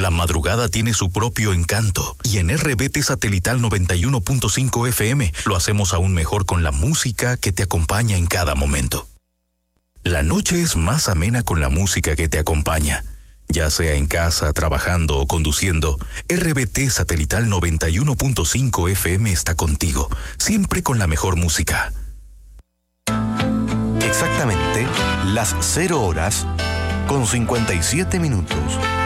La madrugada tiene su propio encanto y en RBT Satelital 91.5 FM lo hacemos aún mejor con la música que te acompaña en cada momento. La noche es más amena con la música que te acompaña. Ya sea en casa, trabajando o conduciendo, RBT Satelital 91.5 FM está contigo, siempre con la mejor música. Exactamente las 0 horas con 57 minutos.